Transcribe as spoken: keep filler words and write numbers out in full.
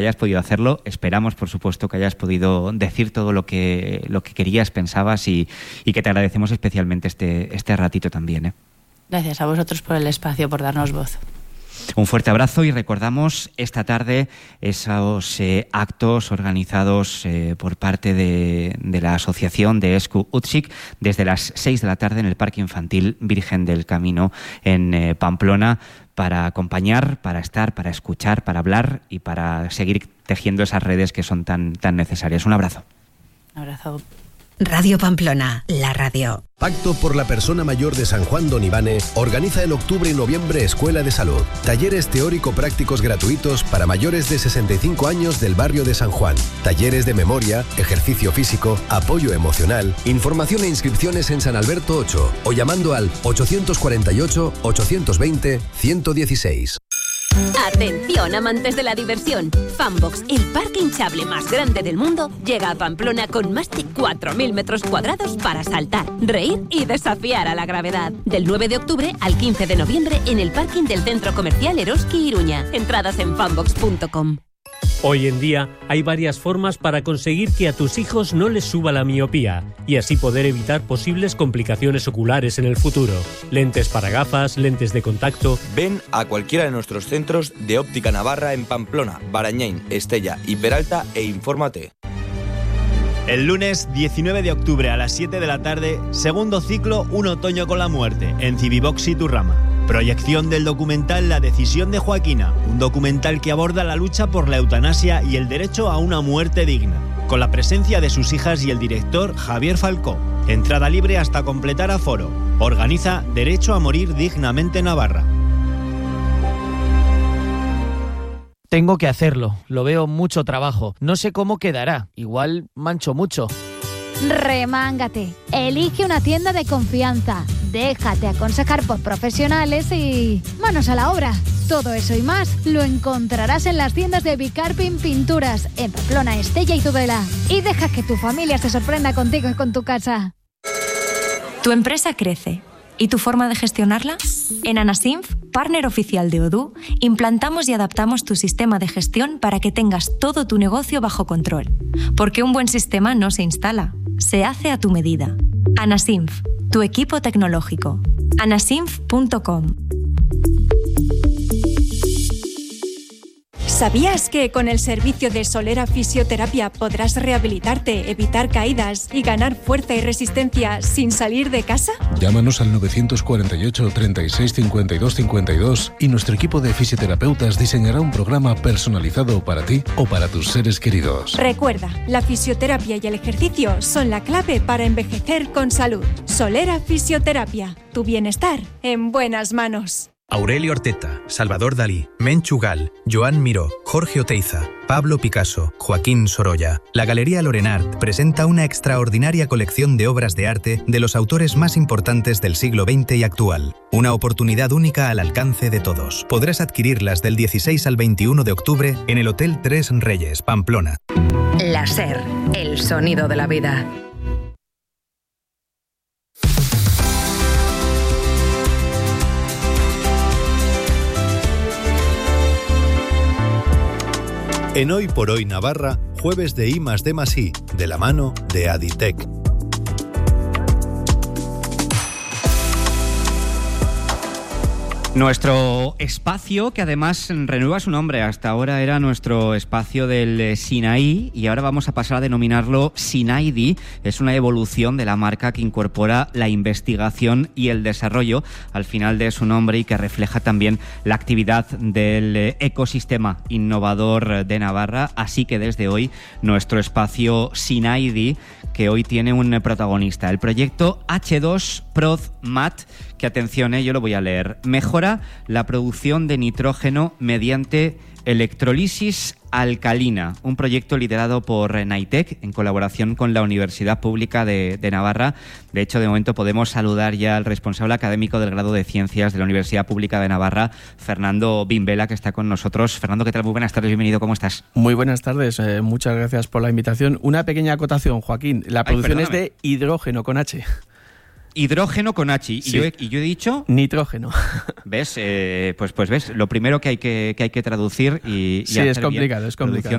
hayas podido hacerlo. Esperamos, por supuesto, que hayas podido decir todo lo que, lo que querías, pensabas y, y que te agradecemos especialmente este, este ratito también, ¿eh? Gracias a vosotros por el espacio, por darnos voz. Un fuerte abrazo y recordamos esta tarde esos eh, actos organizados eh, por parte de, de la asociación de Esku Utzik desde las seis de la tarde en el Parque Infantil Virgen del Camino en eh, Pamplona, para acompañar, para estar, para escuchar, para hablar y para seguir tejiendo esas redes que son tan, tan necesarias. Un abrazo. Un abrazo. Radio Pamplona, la radio. Pacto por la Persona Mayor de San Juan Don Ivane organiza en octubre y noviembre Escuela de Salud. Talleres teórico-prácticos gratuitos para mayores de sesenta y cinco años del barrio de San Juan. Talleres de memoria, ejercicio físico, apoyo emocional. Información e inscripciones en San Alberto ocho o llamando al ochocientos cuarenta y ocho, ochocientos veinte, ciento dieciséis. Atención, amantes de la diversión. Funbox, el parque hinchable más grande del mundo, llega a Pamplona con más de cuatro mil metros cuadrados para saltar, reír y desafiar a la gravedad. Del nueve de octubre al quince de noviembre en el parking del Centro Comercial Eroski Iruña. Entradas en funbox punto com. Hoy en día hay varias formas para conseguir que a tus hijos no les suba la miopía y así poder evitar posibles complicaciones oculares en el futuro. Lentes para gafas, lentes de contacto. Ven a cualquiera de nuestros centros de Óptica Navarra en Pamplona, Barañáin, Estella y Peralta e infórmate. El lunes diecinueve de octubre a las siete de la tarde, segundo ciclo Un otoño con la muerte, en Civivox Iturrama. Proyección del documental La decisión de Joaquina, un documental que aborda la lucha por la eutanasia y el derecho a una muerte digna, con la presencia de sus hijas y el director Javier Falcó. Entrada libre hasta completar aforo. Organiza Derecho a Morir Dignamente Navarra. Tengo que hacerlo, lo veo mucho trabajo, no sé cómo quedará, igual mancho mucho. Remángate, elige una tienda de confianza, déjate aconsejar por profesionales y manos a la obra. Todo eso y más lo encontrarás en las tiendas de Bicarpin Pinturas, en Pamplona, Estella y Tudela. Y deja que tu familia se sorprenda contigo y con tu casa. Tu empresa crece. ¿Y tu forma de gestionarla? En Anasinf, partner oficial de Odoo, implantamos y adaptamos tu sistema de gestión para que tengas todo tu negocio bajo control. Porque un buen sistema no se instala, se hace a tu medida. Anasinf, tu equipo tecnológico. anasinf punto com. ¿Sabías que con el servicio de Solera Fisioterapia podrás rehabilitarte, evitar caídas y ganar fuerza y resistencia sin salir de casa? Llámanos al novecientos cuarenta y ocho, treinta y seis, cincuenta y dos cincuenta y dos y nuestro equipo de fisioterapeutas diseñará un programa personalizado para ti o para tus seres queridos. Recuerda, la fisioterapia y el ejercicio son la clave para envejecer con salud. Solera Fisioterapia, tu bienestar en buenas manos. Aurelio Arteta, Salvador Dalí, Menchu Gal, Joan Miró, Jorge Oteiza, Pablo Picasso, Joaquín Sorolla. La Galería Lorenart presenta una extraordinaria colección de obras de arte de los autores más importantes del siglo veinte y actual. Una oportunidad única al alcance de todos. Podrás adquirirlas del dieciséis al veintiuno de octubre en el Hotel Tres Reyes, Pamplona. La SER, el sonido de la vida. En Hoy por Hoy Navarra, jueves de I más D más I, de la mano de Aditec. Nuestro espacio, que además renueva su nombre, hasta ahora era nuestro espacio del Sinaí y ahora vamos a pasar a denominarlo Sinaidi. Es una evolución de la marca que incorpora la investigación y el desarrollo al final de su nombre y que refleja también la actividad del ecosistema innovador de Navarra. Así que desde hoy nuestro espacio Sinaidi, que hoy tiene un protagonista, el proyecto hache dos ProdMat, que atención, eh, yo lo voy a leer. Mejora la producción de nitrógeno mediante electrolisis alcalina, un proyecto liderado por Naitec en colaboración con la Universidad Pública de, de Navarra. De hecho, de momento podemos saludar ya al responsable académico del grado de Ciencias de la Universidad Pública de Navarra, Fernando Bimbela, que está con nosotros. Fernando, ¿qué tal? Muy buenas tardes, bienvenido, ¿cómo estás? Muy buenas tardes, eh, muchas gracias por la invitación. Una pequeña acotación, Joaquín, la producción Ay, es de hidrógeno con H. Hidrógeno con H. Y, Sí. yo, he, y yo he dicho... Nitrógeno. ¿Ves? Eh, pues, pues ves, lo primero que hay que, que, hay que traducir y, y Sí, hacer es complicado, bien. es complicado. Traducción